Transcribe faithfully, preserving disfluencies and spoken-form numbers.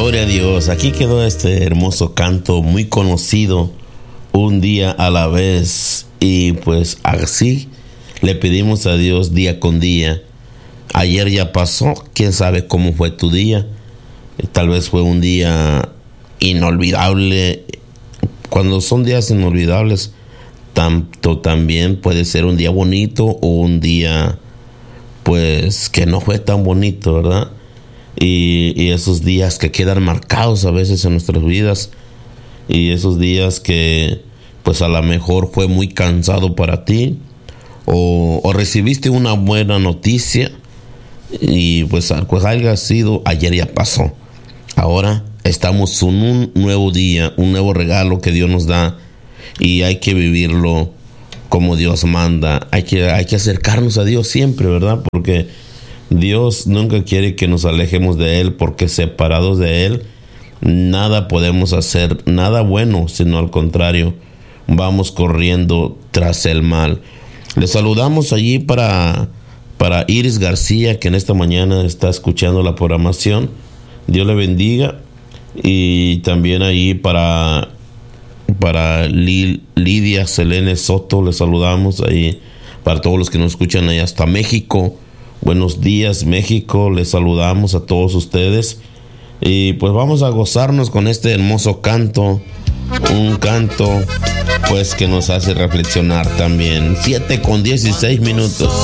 Gloria a Dios. Aquí quedó este hermoso canto muy conocido, Un día a la vez. Y pues así le pedimos a Dios día con día. Ayer ya pasó, quién sabe cómo fue tu día. Tal vez fue un día inolvidable. Cuando son días inolvidables, tanto también puede ser un día bonito o un día pues que no fue tan bonito, ¿verdad? Y, y esos días que quedan marcados a veces en nuestras vidas, y esos días que pues a lo mejor fue muy cansado para ti, o, o recibiste una buena noticia y pues, pues haya sido, ayer ya pasó. Ahora estamos en un nuevo día, un nuevo regalo que Dios nos da, y hay que vivirlo como Dios manda. Hay que, hay que acercarnos a Dios siempre, ¿verdad? Porque Dios nunca quiere que nos alejemos de Él, porque separados de Él nada podemos hacer, nada bueno, sino al contrario, vamos corriendo tras el mal. Les saludamos allí para, para Iris García, que en esta mañana está escuchando la programación. Dios le bendiga. Y también ahí para, para Lil, Lidia Selene Soto, les saludamos ahí. Para todos los que nos escuchan ahí hasta México, buenos días México, les saludamos a todos ustedes. Y pues vamos a gozarnos con este hermoso canto, un canto pues que nos hace reflexionar también. Siete con dieciséis minutos.